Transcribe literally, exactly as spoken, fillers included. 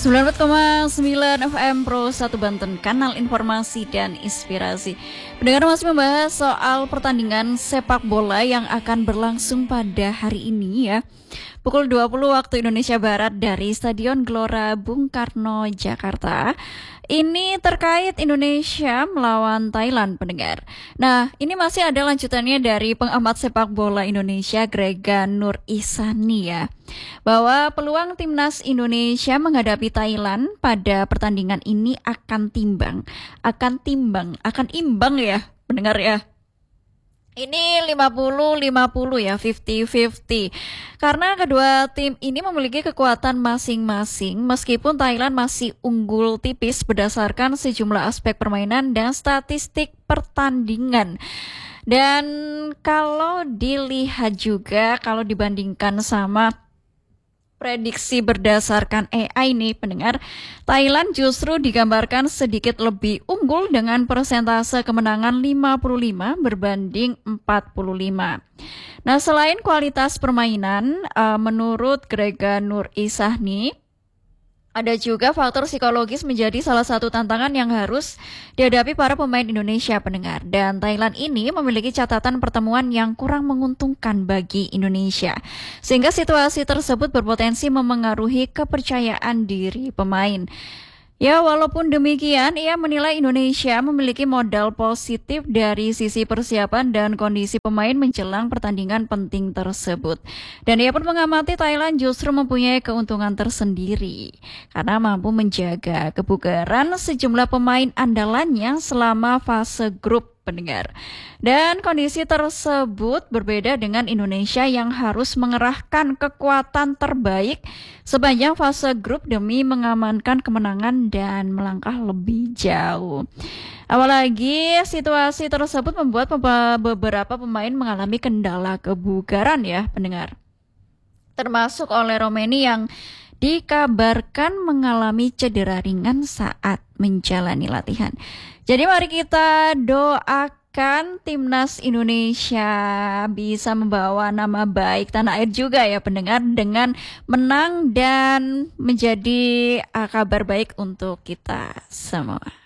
sembilan puluh empat koma sembilan F M Pro satu Banten, kanal informasi dan inspirasi. Pendengar masih membahas soal pertandingan sepak bola yang akan berlangsung pada hari ini ya. Pukul dua puluh waktu Indonesia Barat dari Stadion Gelora Bung Karno, Jakarta. Ini terkait Indonesia melawan Thailand, pendengar. Nah, ini masih ada lanjutannya dari pengamat sepak bola Indonesia Grega Nur Ihsani ya. Bahwa peluang timnas Indonesia menghadapi Thailand pada pertandingan ini akan timbang, akan timbang, akan imbang ya, pendengar ya. Ini lima puluh lima puluh ya, lima puluh lima puluh. Karena kedua tim ini memiliki kekuatan masing-masing meskipun Thailand masih unggul tipis berdasarkan sejumlah aspek permainan dan statistik pertandingan. Dan kalau dilihat juga, kalau dibandingkan sama prediksi berdasarkan A I nih pendengar, Thailand justru digambarkan sedikit lebih unggul dengan persentase kemenangan lima puluh lima berbanding empat puluh lima. Nah, selain kualitas permainan, uh, menurut Grega Nur Ihsani, ada juga faktor psikologis menjadi salah satu tantangan yang harus dihadapi para pemain Indonesia, pendengar. Dan Thailand ini memiliki catatan pertemuan yang kurang menguntungkan bagi Indonesia. Sehingga situasi tersebut berpotensi memengaruhi kepercayaan diri pemain. Ya, walaupun demikian, ia menilai Indonesia memiliki modal positif dari sisi persiapan dan kondisi pemain menjelang pertandingan penting tersebut. Dan ia pun mengamati Thailand justru mempunyai keuntungan tersendiri karena mampu menjaga kebugaran sejumlah pemain andalannya selama fase grup, pendengar. Dan kondisi tersebut berbeda dengan Indonesia yang harus mengerahkan kekuatan terbaik sepanjang fase grup demi mengamankan kemenangan dan melangkah lebih jauh. Apalagi situasi tersebut membuat beberapa pemain mengalami kendala kebugaran ya, pendengar. Termasuk oleh Romeni yang dikabarkan mengalami cedera ringan saat menjalani latihan. Jadi mari kita doakan timnas Indonesia bisa membawa nama baik tanah air juga ya, pendengar, dengan menang dan menjadi uh, kabar baik untuk kita semua.